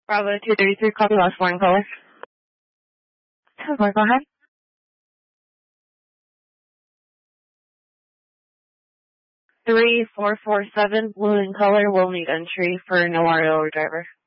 Bravo 233, copy last foreign caller. Go ahead. 3447, blue in color, will need entry for no RO or driver.